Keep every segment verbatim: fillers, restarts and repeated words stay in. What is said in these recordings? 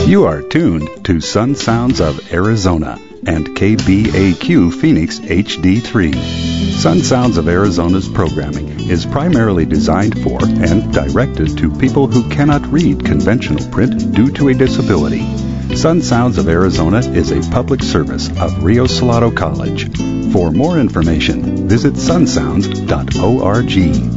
You are tuned to Sun Sounds of Arizona and K B A Q Phoenix H D three. Sun Sounds of Arizona's programming is primarily designed for and directed to people who cannot read conventional print due to a disability. Sun Sounds of Arizona is a public service of Rio Salado College. For more information, visit sun sounds dot org.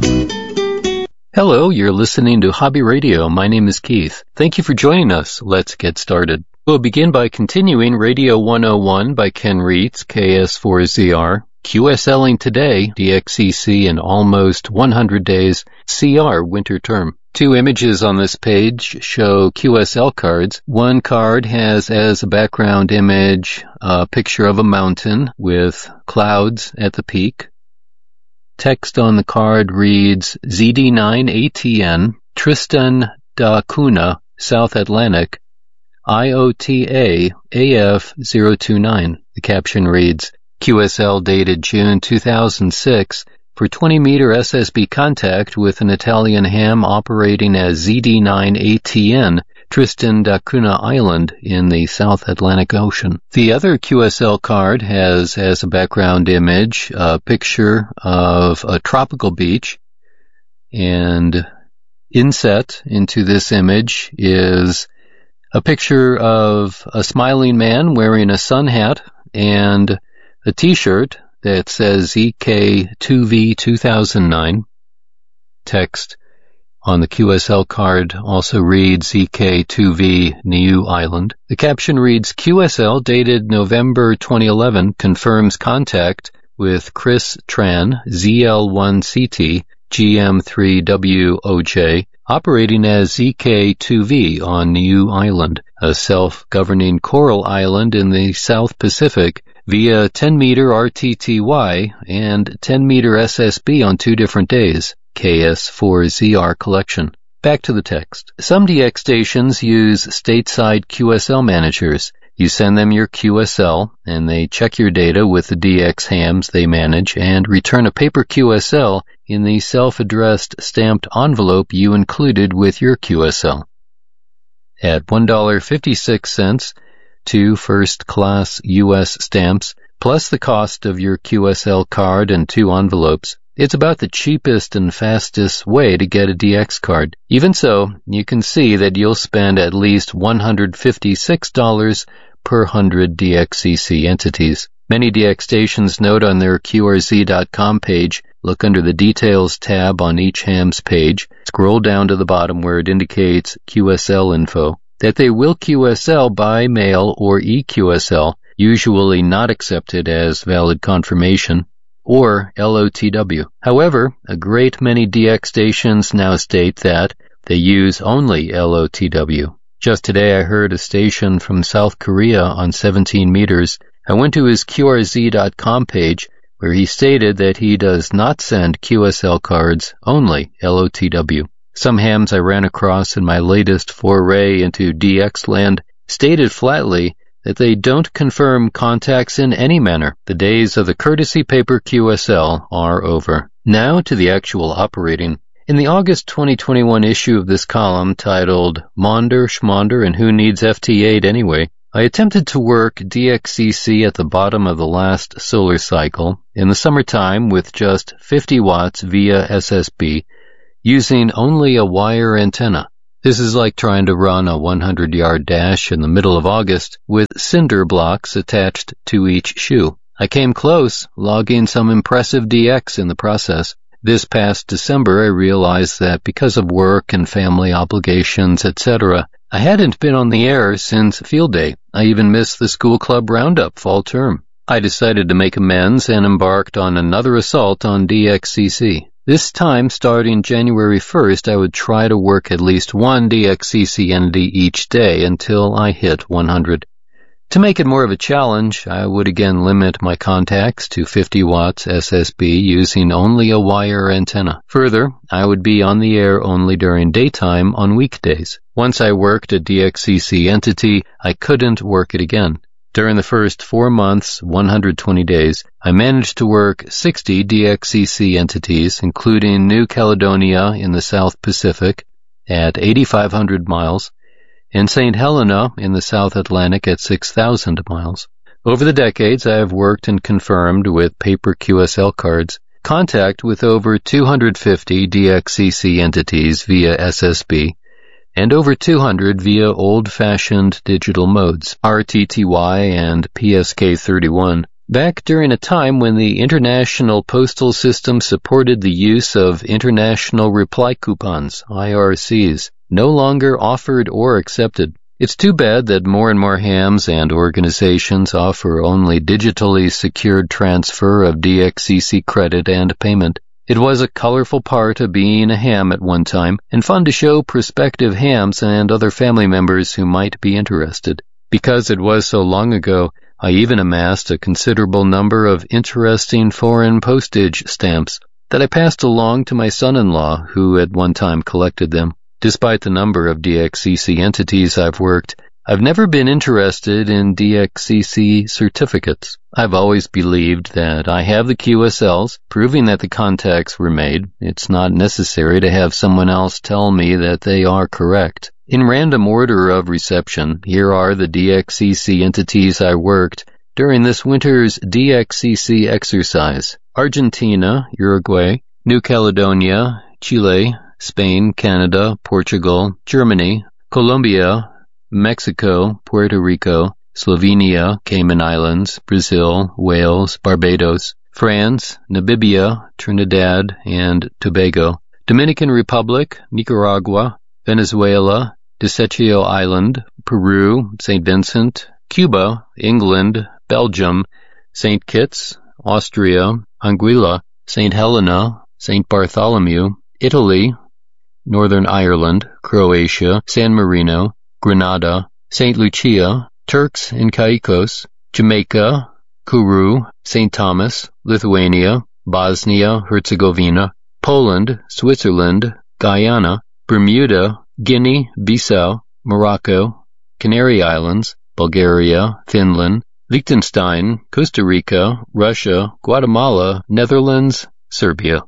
Hello, you're listening to Hobby Radio. My name is Keith. Thank you for joining us. Let's get started. We'll begin by continuing Radio one oh one by Ken Reitz, K S four Z R, QSLing today, D X C C in almost one hundred days, C R winter term. Two images on this page show Q S L cards. One card has as a background image a picture of a mountain with clouds at the peak. Text on the card reads Z D nine A T N, Tristan da Cunha, South Atlantic, I O T A A F zero two nine. The caption reads, Q S L dated June two thousand six for twenty meter S S B contact with an Italian ham operating as Z D nine A T N, Tristan da Cunha Island in the South Atlantic Ocean. The other Q S L card has as a background image a picture of a tropical beach, and inset into this image is a picture of a smiling man wearing a sun hat and a t-shirt that says Z K two V two thousand nine. Text on the Q S L card also reads Z K two V Niue Island. The caption reads, Q S L dated November twenty eleven confirms contact with Chris Tran, Z L one C T, G M three W O J, operating as Z K two V on Niue Island, a self-governing coral island in the South Pacific, via ten meter R T T Y and ten meter S S B on two different days. K S four Z R collection. Back to the text. Some D X stations use stateside Q S L managers. You send them your Q S L, and they check your data with the D X hams they manage and return a paper Q S L in the self-addressed stamped envelope you included with your Q S L. At one dollar and fifty-six cents, two first-class U S stamps, plus the cost of your Q S L card and two envelopes, it's about the cheapest and fastest way to get a D X card. Even so, you can see that you'll spend at least one hundred fifty-six dollars per one hundred D X C C entities. Many D X stations note on their Q R Z dot com page, look under the Details tab on each ham's page, scroll down to the bottom where it indicates Q S L info, that they will Q S L by mail or E Q S L, usually not accepted as valid confirmation, or L O T W. However, a great many D X stations now state that they use only L O T W. Just today I heard a station from South Korea on seventeen meters. I went to his Q R Z dot com page where he stated that he does not send Q S L cards, only L O T W. Some hams I ran across in my latest foray into D X land stated flatly that they don't confirm contacts in any manner. The days of the courtesy paper Q S L are over. Now to the actual operating. In the August twenty twenty-one issue of this column titled Maunder, Schmaunder, and Who Needs F T eight Anyway, I attempted to work D X C C at the bottom of the last solar cycle in the summertime with just fifty watts via S S B, using only a wire antenna. This is like trying to run a one hundred yard dash in the middle of August with cinder blocks attached to each shoe. I came close, logging some impressive D X in the process. This past December, I realized that because of work and family obligations, et cetera, I hadn't been on the air since field day. I even missed the school club roundup fall term. I decided to make amends and embarked on another assault on D X C C. This time, starting January first, I would try to work at least one D X C C entity each day until I hit one hundred. To make it more of a challenge, I would again limit my contacts to fifty watts S S B using only a wire antenna. Further, I would be on the air only during daytime on weekdays. Once I worked a D X C C entity, I couldn't work it again. During the first four months, one hundred twenty days, I managed to work sixty D X C C entities, including New Caledonia in the South Pacific at eighty-five hundred miles, and Saint Helena in the South Atlantic at six thousand miles. Over the decades, I have worked and confirmed with paper Q S L cards, contact with over two hundred fifty D X C C entities via S S B, and over two hundred via old-fashioned digital modes, R T T Y and P S K thirty-one. Back during a time when the International Postal System supported the use of International Reply Coupons, I R Cs, no longer offered or accepted. It's too bad that more and more hams and organizations offer only digitally secured transfer of D X C C credit and payment. It was a colorful part of being a ham at one time, and fun to show prospective hams and other family members who might be interested. Because it was so long ago, I even amassed a considerable number of interesting foreign postage stamps that I passed along to my son-in-law, who at one time collected them. Despite the number of D X C C entities I've worked, I've never been interested in D X C C certificates. I've always believed that I have the Q S Ls, proving that the contacts were made. It's not necessary to have someone else tell me that they are correct. In random order of reception, here are the D X C C entities I worked during this winter's D X C C exercise: Argentina, Uruguay, New Caledonia, Chile, Spain, Canada, Portugal, Germany, Colombia, Mexico, Puerto Rico, Slovenia, Cayman Islands, Brazil, Wales, Barbados, France, Namibia, Trinidad and Tobago, Dominican Republic, Nicaragua, Venezuela, Desecho Island, Peru, Saint Vincent, Cuba, England, Belgium, Saint Kitts, Austria, Anguilla, Saint Helena, Saint Bartholomew, Italy, Northern Ireland, Croatia, San Marino, Grenada, Saint Lucia, Turks and Caicos, Jamaica, Kourou, Saint Thomas, Lithuania, Bosnia, Herzegovina, Poland, Switzerland, Guyana, Bermuda, Guinea, Bissau, Morocco, Canary Islands, Bulgaria, Finland, Liechtenstein, Costa Rica, Russia, Guatemala, Netherlands, Serbia.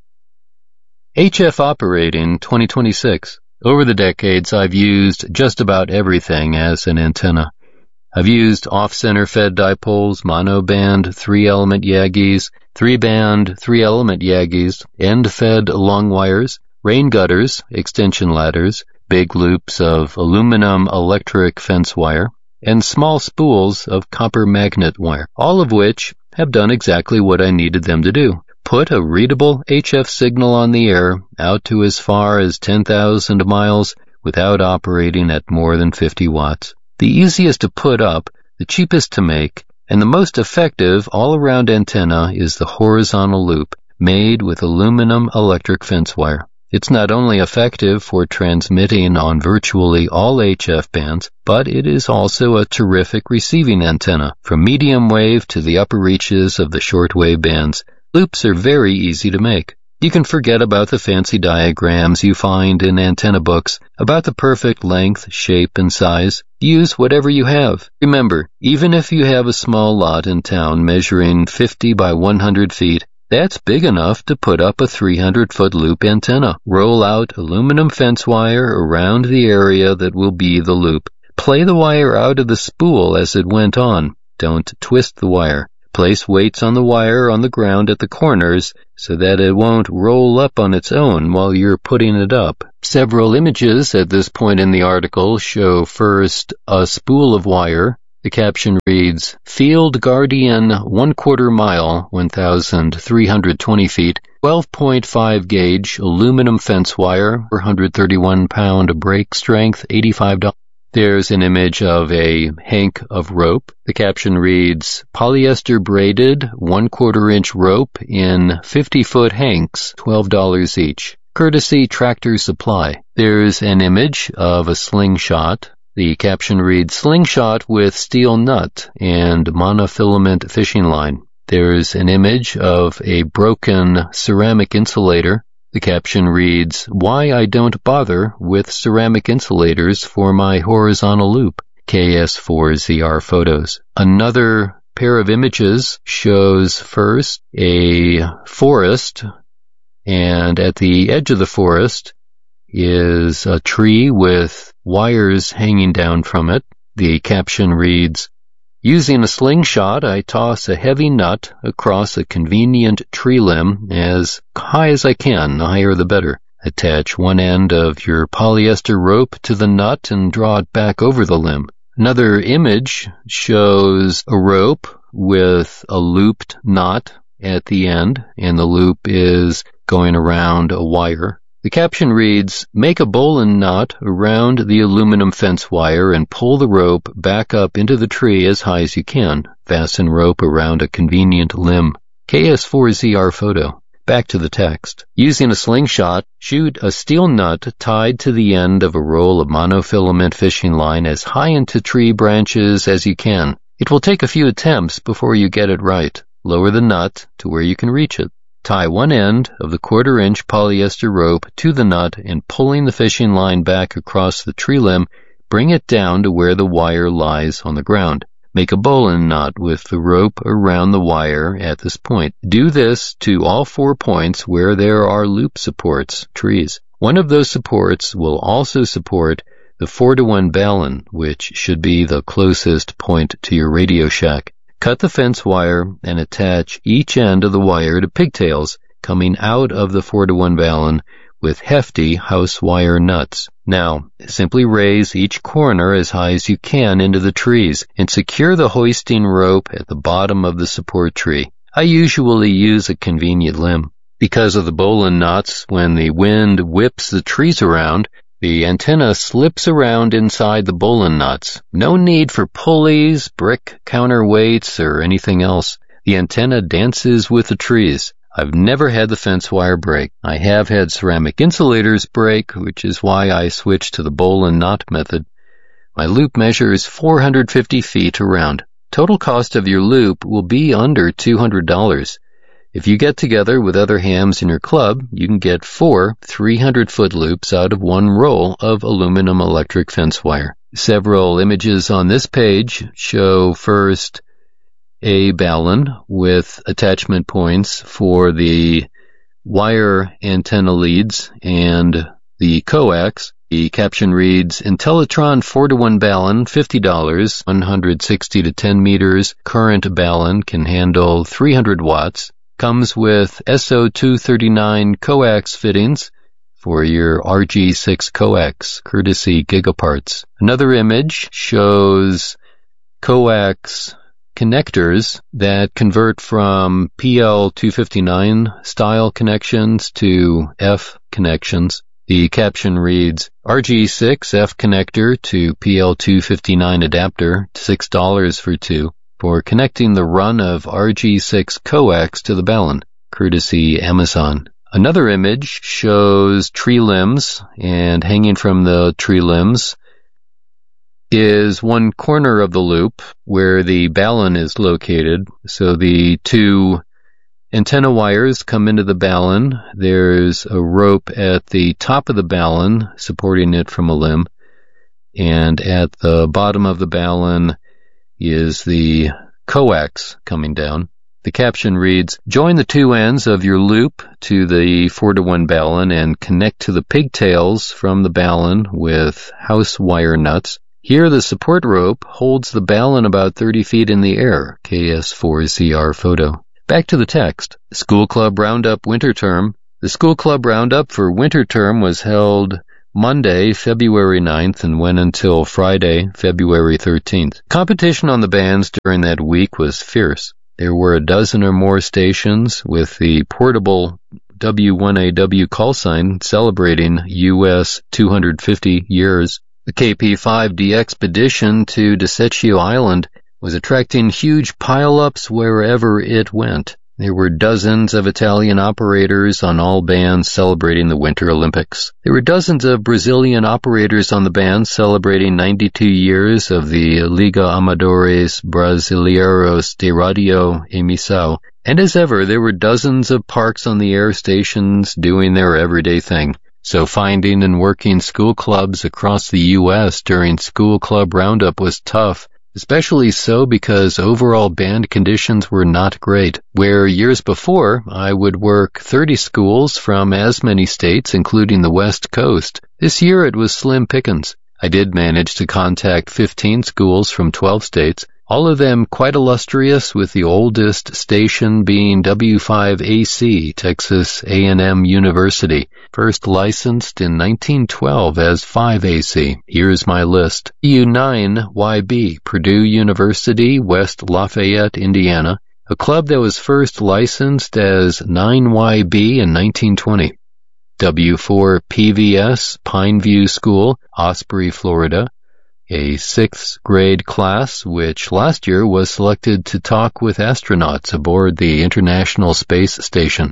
H F Operating twenty twenty-six. Over the decades, I've used just about everything as an antenna. I've used off-center fed dipoles, monoband, three-element Yagis, three-band, three-element Yagis, end-fed long wires, rain gutters, extension ladders, big loops of aluminum electric fence wire, and small spools of copper magnet wire, all of which have done exactly what I needed them to do. Put a readable H F signal on the air out to as far as ten thousand miles without operating at more than fifty watts. The easiest to put up, the cheapest to make, and the most effective all-around antenna is the horizontal loop, made with aluminum electric fence wire. It's not only effective for transmitting on virtually all H F bands, but it is also a terrific receiving antenna, from medium wave to the upper reaches of the shortwave bands. Loops are very easy to make. You can forget about the fancy diagrams you find in antenna books about the perfect length, shape, and size. Use whatever you have. Remember, even if you have a small lot in town measuring fifty by one hundred feet, that's big enough to put up a three hundred foot loop antenna. Roll out aluminum fence wire around the area that will be the loop. Play the wire out of the spool as it went on. Don't twist the wire. Place weights on the wire on the ground at the corners so that it won't roll up on its own while you're putting it up. Several images at this point in the article show first a spool of wire. The caption reads, Field Guardian one quarter mile, one thousand three hundred twenty feet, twelve point five gauge aluminum fence wire, one hundred thirty-one pound brake strength, eighty-five dollars. There's an image of a hank of rope. The caption reads, polyester braided one quarter inch rope in fifty foot hanks, twelve dollars each. Courtesy Tractor Supply. There's an image of a slingshot. The caption reads, slingshot with steel nut and monofilament fishing line. There's an image of a broken ceramic insulator. The caption reads, why I don't bother with ceramic insulators for my horizontal loop. K S four Z R photos. Another pair of images shows first a forest, and at the edge of the forest is a tree with wires hanging down from it. The caption reads, "Using a slingshot, I toss a heavy nut across a convenient tree limb as high as I can, the higher the better. Attach one end of your polyester rope to the nut and draw it back over the limb." Another image shows a rope with a looped knot at the end, and the loop is going around a wire. The caption reads, "Make a bowline knot around the aluminum fence wire and pull the rope back up into the tree as high as you can. Fasten rope around a convenient limb." K S four Z R photo. Back to the text. Using a slingshot, shoot a steel nut tied to the end of a roll of monofilament fishing line as high into tree branches as you can. It will take a few attempts before you get it right. Lower the nut to where you can reach it. Tie one end of the quarter-inch polyester rope to the nut and pulling the fishing line back across the tree limb, bring it down to where the wire lies on the ground. Make a bowline knot with the rope around the wire at this point. Do this to all four points where there are loop supports, trees. One of those supports will also support the four to one balun, which should be the closest point to your Radio Shack. Cut the fence wire and attach each end of the wire to pigtails coming out of the four to one balun with hefty house wire nuts. Now, simply raise each corner as high as you can into the trees and secure the hoisting rope at the bottom of the support tree. I usually use a convenient limb. Because of the bowline knots, when the wind whips the trees around, the antenna slips around inside the bowline knots. No need for pulleys, brick counterweights, or anything else. The antenna dances with the trees. I've never had the fence wire break. I have had ceramic insulators break, which is why I switched to the bowline knot method. My loop measures four hundred fifty feet around. Total cost of your loop will be under two hundred dollars. If you get together with other hams in your club, you can get four three hundred foot loops out of one roll of aluminum electric fence wire. Several images on this page show first a balun with attachment points for the wire antenna leads and the coax. The caption reads, "Intellatron four to one balun, fifty dollars, one hundred sixty to ten meters. Current balun can handle three hundred watts. Comes with S O two thirty-nine coax fittings for your R G six coax, courtesy Gigaparts." Another image shows coax connectors that convert from P L two fifty-nine style connections to F connections. The caption reads, "R G six F connector to P L two fifty-nine adapter, six dollars for two, for connecting the run of R G six coax to the balun, courtesy Amazon." Another image shows tree limbs, and hanging from the tree limbs is one corner of the loop where the balun is located. So the two antenna wires come into the balun. There's a rope at the top of the balun supporting it from a limb, and at the bottom of the balun is the coax coming down. The caption reads, "Join the two ends of your loop to the four to one balun and connect to the pigtails from the balun with house wire nuts. Here the support rope holds the balun about thirty feet in the air." K S four Z R photo. Back to the text. School Club Roundup Winter Term. The School Club Roundup for Winter Term was held Monday, February ninth, and went until Friday, February thirteenth. Competition on the bands during that week was fierce. There were a dozen or more stations with the portable W one A W call sign celebrating U S two hundred fifty years. The K P five D expedition to Desecchio Island was attracting huge pile-ups wherever it went. There were dozens of Italian operators on all bands celebrating the Winter Olympics. There were dozens of Brazilian operators on the band celebrating ninety-two years of the Liga Amadores Brasileiros de Radio Emissão. And as ever, there were dozens of parks on the air stations doing their everyday thing. So finding and working school clubs across the U S during School Club Roundup was tough. Especially so because overall band conditions were not great. Where years before, I would work thirty schools from as many states, including the West Coast, This year it was slim pickings. I did manage to contact fifteen schools from twelve states, all of them quite illustrious, with the oldest station being W five A C, Texas A and M University, first licensed in nineteen twelve as five A C. Here's my list. U nine Y B, Purdue University, West Lafayette, Indiana, a club that was first licensed as nine Y B in nineteen twenty. W four P V S, Pineview School, Osprey, Florida, a sixth grade class which last year was selected to talk with astronauts aboard the International Space Station.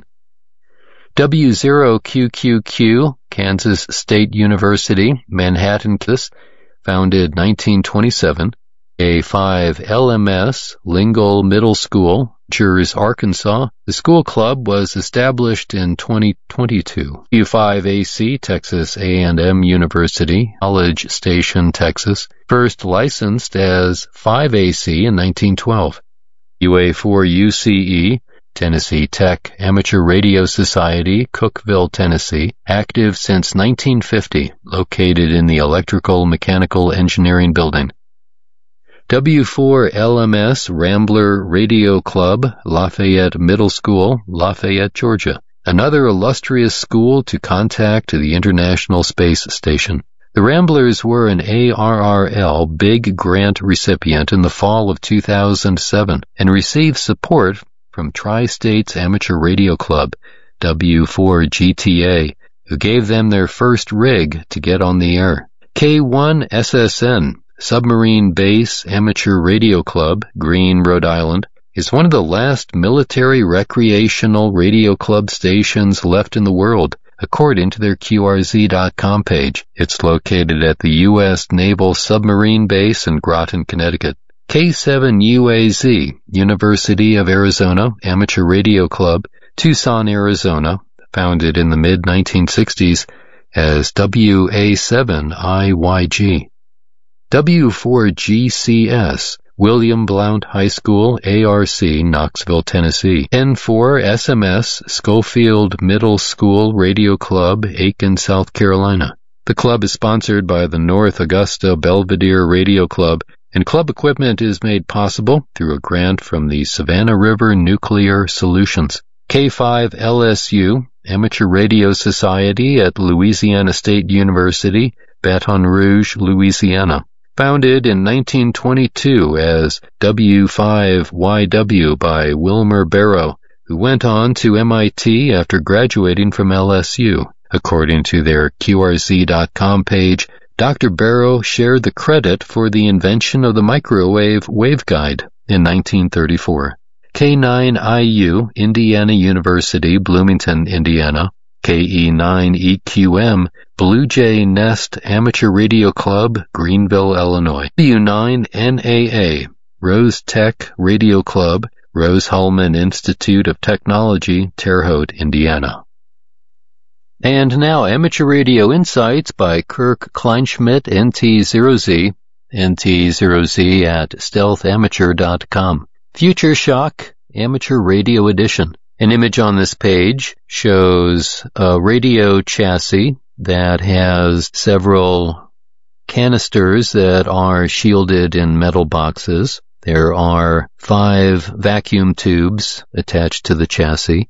W zero Q Q Q, Kansas State University, Manhattan, Kansas, founded nineteen twenty-seven. A five L M S, Lingle Middle School, Church, Arkansas. The school club was established in twenty twenty-two. U five A C, Texas A and M University, College Station, Texas, first licensed as five A C in nineteen twelve. U A four U C E, Tennessee Tech Amateur Radio Society, Cookeville, Tennessee, active since nineteen fifty, located in the Electrical Mechanical Engineering Building. W four L M S Rambler Radio Club, Lafayette Middle School, Lafayette, Georgia, another illustrious school to contact to the International Space Station. The Ramblers were an A R R L Big Grant recipient in the fall of two thousand seven and received support from Tri-States Amateur Radio Club, W four G T A, who gave them their first rig to get on the air. K one S S N, Submarine Base Amateur Radio Club, Greene, Rhode Island, is one of the last military recreational radio club stations left in the world, according to their Q R Z dot com page. It's located at the U S Naval Submarine Base in Groton, Connecticut. K seven U A Z, University of Arizona Amateur Radio Club, Tucson, Arizona, founded in the mid nineteen sixties as W A seven I Y G. W four G C S, William Blount High School, A R C, Knoxville, Tennessee. N four S M S, Schofield Middle School Radio Club, Aiken, South Carolina. The club is sponsored by the North Augusta Belvedere Radio Club, and club equipment is made possible through a grant from the Savannah River Nuclear Solutions. K five L S U, Amateur Radio Society at Louisiana State University, Baton Rouge, Louisiana. Founded in nineteen twenty-two as W five Y W by Wilmer Barrow, who went on to M I T after graduating from L S U. According to their Q R Z dot com page, Doctor Barrow shared the credit for the invention of the microwave waveguide in nineteen thirty-four. K nine I U, Indiana University, Bloomington, Indiana. K E nine E Q M, Blue Jay Nest Amateur Radio Club, Greenville, Illinois. W nine N A A, Rose Tech Radio Club, Rose-Hulman Institute of Technology, Terre Haute, Indiana. And now Amateur Radio Insights by Kirk Kleinschmidt, N T zero Z, N T zero Z at stealth amateur dot com. Future Shock Amateur Radio Edition. An image on this page shows a radio chassis that has several canisters that are shielded in metal boxes. There are five vacuum tubes attached to the chassis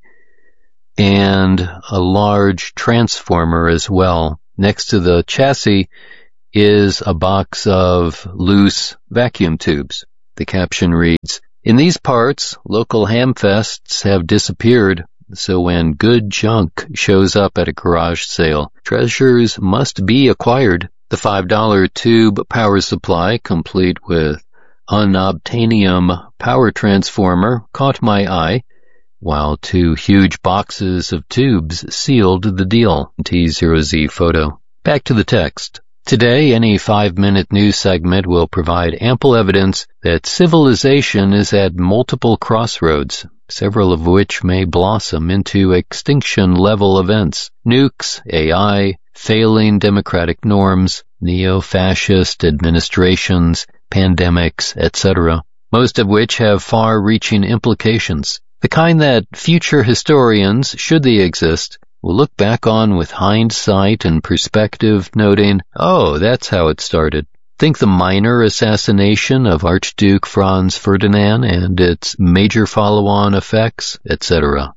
and a large transformer as well. Next to the chassis is a box of loose vacuum tubes. The caption reads, "In these parts, local hamfests have disappeared, so when good junk shows up at a garage sale, treasures must be acquired." The five dollar tube power supply, complete with unobtainium power transformer, caught my eye, while two huge boxes of tubes sealed the deal. T zero Z photo. Back to the text. Today, any five-minute news segment will provide ample evidence that civilization is at multiple crossroads, several of which may blossom into extinction-level events. Nukes, A I, failing democratic norms, neo-fascist administrations, pandemics, et cetera, most of which have far-reaching implications, the kind that future historians, should they exist, we'll look back on with hindsight and perspective, noting, oh, that's how it started. Think the minor assassination of Archduke Franz Ferdinand and its major follow-on effects, et cetera.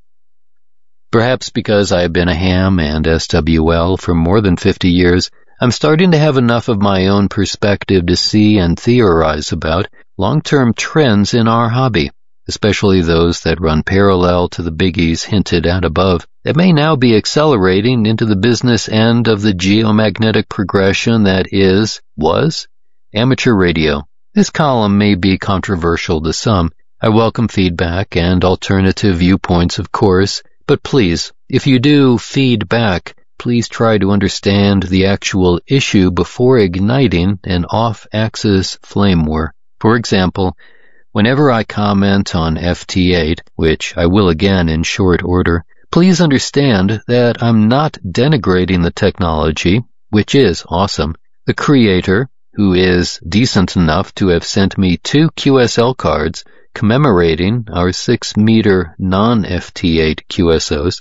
Perhaps because I have been a ham and S W L for more than fifty years, I'm starting to have enough of my own perspective to see and theorize about long-term trends in our hobby, especially those that run parallel to the biggies hinted at above, that may now be accelerating into the business end of the geomagnetic progression that is, was, amateur radio. This column may be controversial to some. I welcome feedback and alternative viewpoints, of course, but please, if you do feedback, please try to understand the actual issue before igniting an off-axis flame war. For example, whenever I comment on F T eight, which I will again in short order, please understand that I'm not denigrating the technology, which is awesome. The creator, who is decent enough to have sent me two Q S L cards commemorating our six meter non-F T eight Q S Os,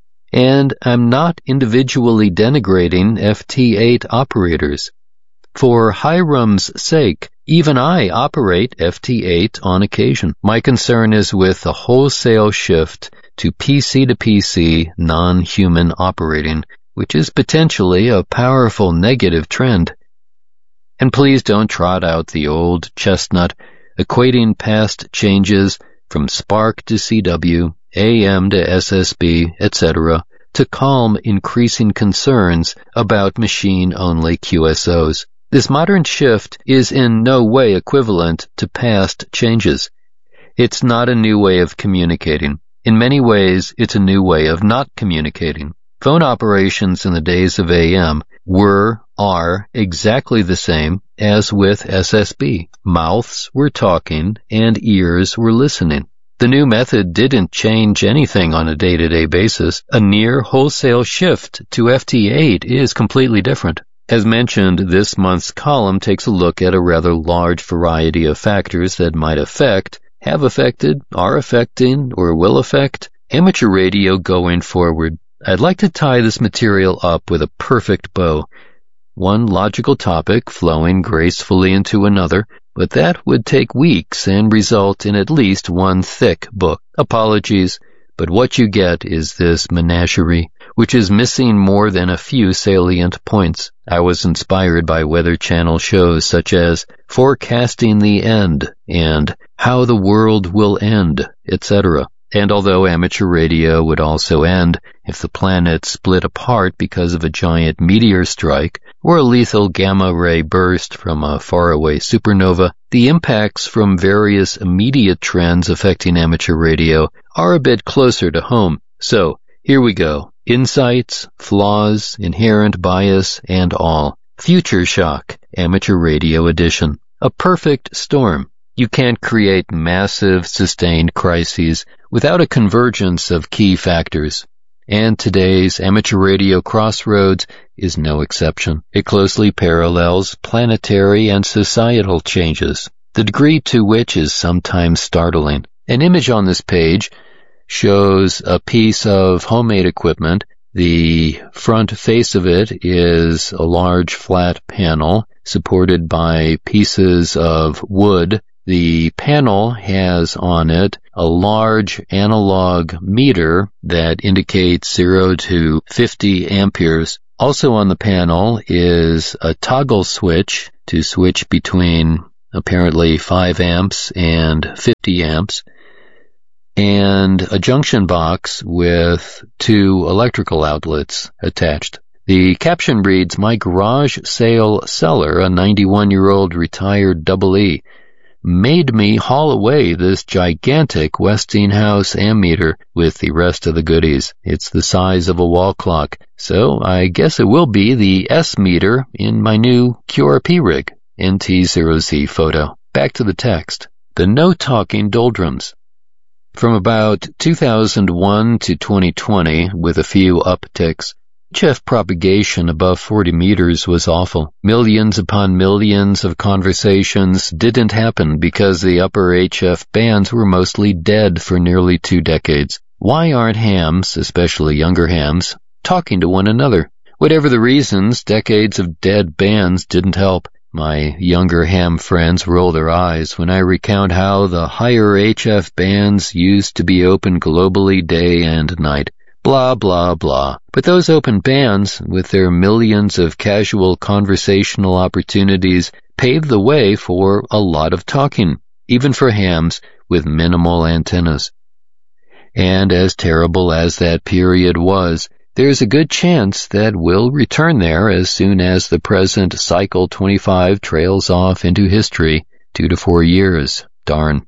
and I'm not individually denigrating F T eight operators. For Hiram's sake, even I operate F T eight on occasion. My concern is with the wholesale shift to P C to P C non-human operating, which is potentially a powerful negative trend. And please don't trot out the old chestnut, equating past changes from Spark to C W, A M to S S B, et cetera, to calm increasing concerns about machine-only Q S Os. This modern shift is in no way equivalent to past changes. It's not a new way of communicating. In many ways, it's a new way of not communicating. Phone operations in the days of A M were, are, exactly the same as with S S B. Mouths were talking and ears were listening. The new method didn't change anything on a day-to-day basis. A near wholesale shift to F T eight is completely different. As mentioned, this month's column takes a look at a rather large variety of factors that might affect, have affected, are affecting, or will affect amateur radio going forward. I'd like to tie this material up with a perfect bow. One logical topic flowing gracefully into another, but that would take weeks and result in at least one thick book. Apologies, but what you get is this menagerie, which is missing more than a few salient points. I was inspired by Weather Channel shows such as Forecasting the End and How the World Will End, et cetera. And although amateur radio would also end if the planet split apart because of a giant meteor strike or a lethal gamma-ray burst from a faraway supernova, the impacts from various immediate trends affecting amateur radio are a bit closer to home. So, here we go. Insights, flaws, inherent bias, and all. Future Shock, Amateur Radio Edition. A perfect storm. You can't create massive, sustained crises without a convergence of key factors. And today's amateur radio crossroads is no exception. It closely parallels planetary and societal changes, the degree to which is sometimes startling. An image on this page shows a piece of homemade equipment. The front face of it is a large flat panel supported by pieces of wood. The panel has on it a large analog meter that indicates zero to fifty amperes. Also on the panel is a toggle switch to switch between apparently five amps and fifty amps, and a junction box with two electrical outlets attached. The caption reads, "My garage sale seller, a ninety-one-year-old retired double E, made me haul away this gigantic Westinghouse ammeter with the rest of the goodies. It's the size of a wall clock, so I guess it will be the S meter in my new Q R P rig." N T zero Z photo. Back to the text. The no-talking doldrums. From about two thousand one to twenty twenty, with a few upticks, H F propagation above forty meters was awful. Millions upon millions of conversations didn't happen because the upper H F bands were mostly dead for nearly two decades. Why aren't hams, especially younger hams, talking to one another. Whatever the reasons, decades of dead bands didn't help. My younger ham friends roll their eyes when I recount how the higher H F bands used to be open globally day and night. Blah, blah, blah. But those open bands, with their millions of casual conversational opportunities, paved the way for a lot of talking, even for hams with minimal antennas. And as terrible as that period was, there's a good chance that we'll return there as soon as the present Cycle twenty-five trails off into history, two to four years. Darn.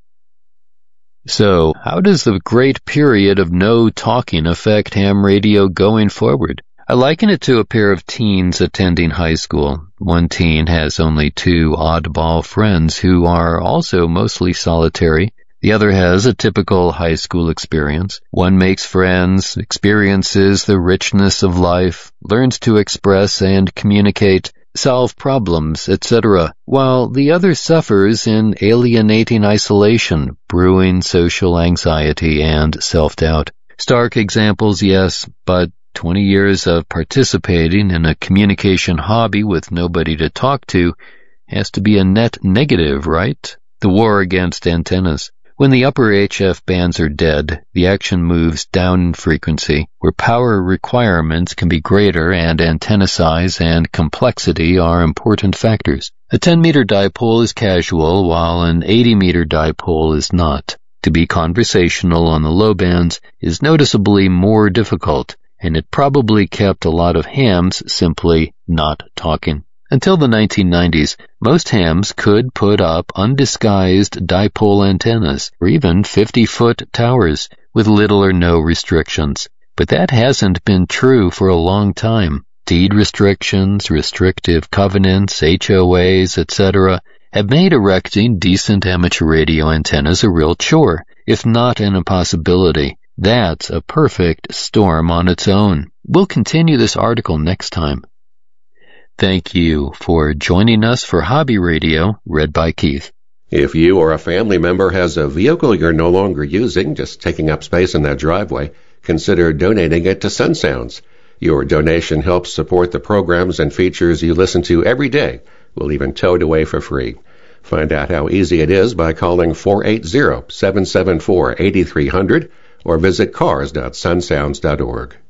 So, how does the great period of no talking affect ham radio going forward? I liken it to a pair of teens attending high school. One teen has only two oddball friends who are also mostly solitary. The other has a typical high school experience. One makes friends, experiences the richness of life, learns to express and communicate, solve problems, et cetera, while the other suffers in alienating isolation, brewing social anxiety and self-doubt. Stark examples, yes, but twenty years of participating in a communication hobby with nobody to talk to has to be a net negative, right? The war against antennas. When the upper H F bands are dead, the action moves down in frequency, where power requirements can be greater and antenna size and complexity are important factors. A ten meter dipole is casual, while an eighty meter dipole is not. To be conversational on the low bands is noticeably more difficult, and it probably kept a lot of hams simply not talking. Until the nineteen nineties, most hams could put up undisguised dipole antennas, or even fifty-foot towers, with little or no restrictions. But that hasn't been true for a long time. Deed restrictions, restrictive covenants, H O As, et cetera have made erecting decent amateur radio antennas a real chore, if not an impossibility. That's a perfect storm on its own. We'll continue this article next time. Thank you for joining us for Hobby Radio, read by Keith. If you or a family member has a vehicle you're no longer using, just taking up space in that driveway, consider donating it to Sun Sounds. Your donation helps support the programs and features you listen to every day. We'll even tow it away for free. Find out how easy it is by calling four eight zero, seven seven four, eight three zero zero or visit cars dot sun sounds dot org.